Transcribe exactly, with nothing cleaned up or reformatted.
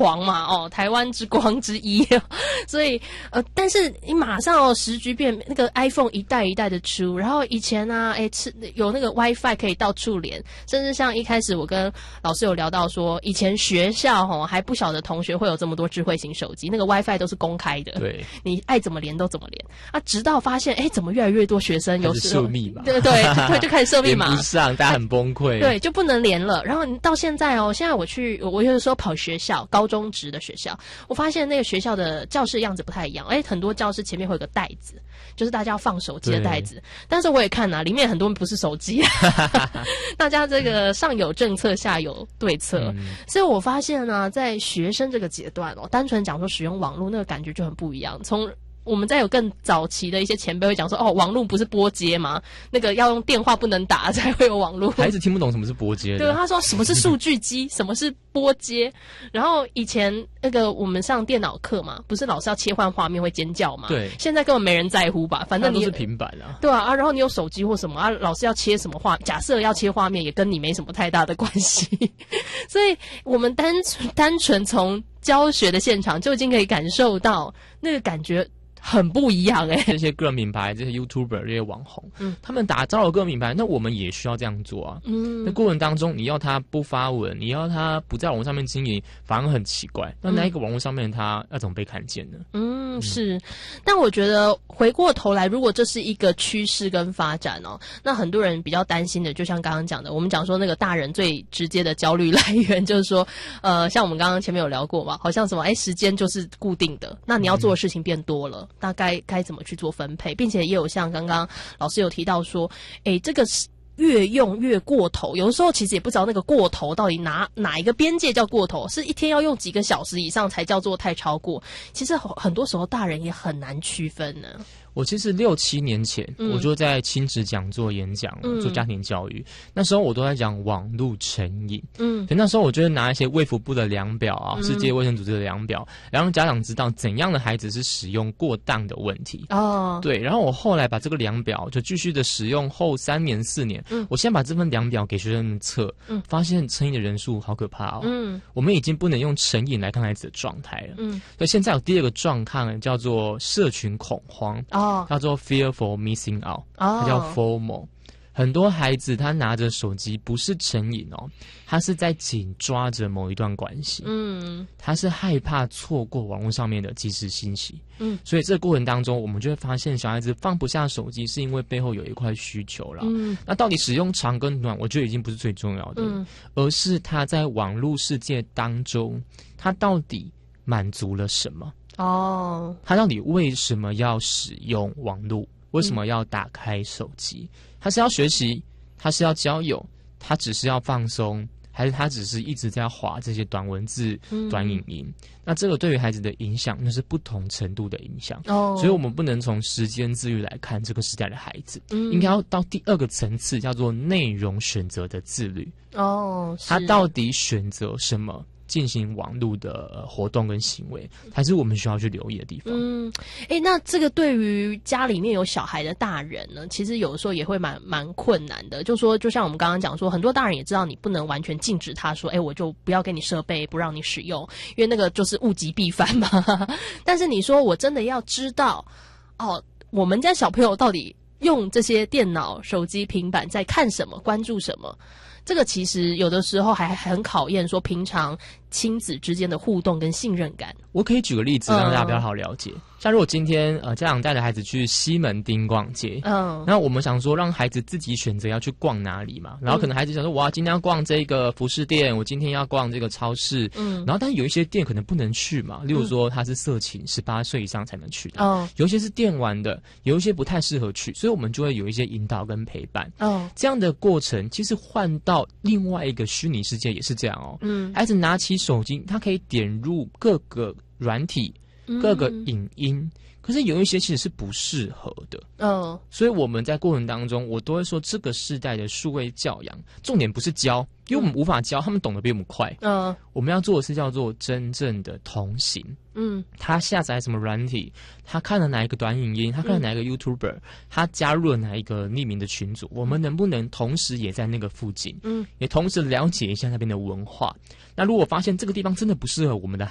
皇嘛，哦，台湾之光之一，所以呃，但是你马上哦，时局变，那个 iPhone 一代一代的出，然后以前啊，哎，吃有那个 WiFi 可以到处连，甚至像一开始我跟老师有聊到说，以前学校哦还不晓得同学会有这么多智慧型手机，那个 WiFi 都是公开的， 对， 你爱怎么连都怎么连啊，直到发现哎，怎么越来越多学生有时候设密码， 对对对，就开始设密码， 连不上，大家很崩溃， 对，就不能连了。然后到现在哦，现在我去，我有的时候跑学校，高中职的学校，我发现那个学校的教室样子不太一样。哎，很多教室前面会有个袋子，就是大家要放手机的袋子。但是我也看啊，里面很多不是手机，大家这个上有政策，下有对策。嗯、所以我发现呢、啊，在学生这个阶段哦，单纯讲说使用网络，那个感觉就很不一样。从我们在有更早期的一些前辈会讲说，哦，网络不是拨接吗？那个要用电话不能打才会有网络。 孩子听不懂什么是拨接的。 对，他说什么是数据机，什么是拨接。然后以前那个我们上电脑课嘛，不是老师要切换画面会尖叫嘛？ 对。 现在根本没人在乎吧？反正你都是平板啊。 对啊，啊，然后你有手机或什么啊，老师要切什么画，假设要切画面也跟你没什么太大的关系。所以我们单纯单纯从教学的现场就已经可以感受到那个感觉。很不一样哎、欸， 这些个人品牌，这些 YouTuber， 这些网红，嗯，他们打造了个人品牌，那我们也需要这样做啊。嗯，那过程当中，你要他不发文，你要他不在网络上面经营，反而很奇怪。那那一个网络上面他要怎么被看见呢？嗯， 嗯是。但我觉得回过头来，如果这是一个趋势跟发展哦，那很多人比较担心的，就像刚刚讲的，我们讲说那个大人最直接的焦虑来源，就是说，呃，像我们刚刚前面有聊过嘛，好像什么，哎，时间就是固定的，那你要做的事情变多了。嗯那该该怎么去做分配，并且也有像刚刚老师有提到说，诶，这个是越用越过头，有的时候其实也不知道那个过头到底哪哪一个边界叫过头，是一天要用几个小时以上才叫做太超过。其实很多时候大人也很难区分呢。 我其实六七年前，嗯、我就在亲子讲座演讲，嗯、做家庭教育。那时候我都在讲网络成瘾。嗯，可那时候我就会拿一些卫福部的量表啊，嗯、世界卫生组织的量表，然后让家长知道怎样的孩子是使用过当的问题。哦，对。然后我后来把这个量表就继续的使用后三年四年，嗯，我先把这份量表给学生们测，嗯，发现成瘾的人数好可怕哦。嗯，我们已经不能用成瘾来看孩子的状态了。嗯，所以现在有第二个状况叫做社群恐慌。哦哦，叫做 fearful missing out， 它叫 FOMO。很多孩子他拿着手机不是成瘾哦，他是在紧抓着某一段关系，嗯，他是害怕错过网络上面的即时信息，嗯，所以这个过程当中，我们就会发现小孩子放不下手机，是因为背后有一块需求了。嗯，那到底使用长跟短，我觉得已经不是最重要的，嗯，而是他在网络世界当中，他到底满足了什么？哦，他到底为什么要使用网络？为什么要打开手机？他是要学习，他是要交友，他只是要放松，还是他只是一直在滑这些短文字、嗯、短影音？那这个对于孩子的影响，那是不同程度的影响。哦，所以我们不能从时间自律来看这个时代的孩子，嗯、应该要到第二个层次，叫做内容选择的自律。哦，他到底选择什么？进行网络的活动跟行为，才是我们需要去留意的地方。嗯， 哎，那这个对于家里面有小孩的大人呢，其实有的时候也会蛮蛮困难的。就说，就像我们刚刚讲说，很多大人也知道你不能完全禁止他说，哎，我就不要给你设备，不让你使用，因为那个就是物极必反嘛。但是你说我真的要知道，哦，我们家小朋友到底用这些电脑、手机、平板在看什么，关注什么？这个其实有的时候还很考验说平常亲子之间的互动跟信任感。 我可以举个例子让大家比较好了解。嗯、像如果今天呃家长带着孩子去西门町逛街，嗯，然后我们想说让孩子自己选择要去逛哪里嘛，然后可能孩子想说我要今天要逛这个服饰店，我今天要逛这个超市，嗯，然后但是有一些店可能不能去嘛，例如说它是色情，十八岁以上才能去的，哦，有一些是电玩的，有一些不太适合去，所以我们就会有一些引导跟陪伴。哦，这样的过程其实换到另外一个虚拟世界也是这样哦，嗯，孩子拿起手机，他可以点入各个软体、各个影音，嗯、可是有一些其实是不适合的。嗯，所以我们在过程当中，我都会说，这个世代的数位教养，重点不是教，因为我们无法教，他们懂得比我们快。嗯，我们要做的是叫做真正的同行。嗯，他下载什么软体，他看了哪一个短影音，他看了哪一个 YouTuber，、嗯、他加入了哪一个匿名的群组，我们能不能同时也在那个附近，嗯，也同时了解一下那边的文化？那如果发现这个地方真的不适合我们的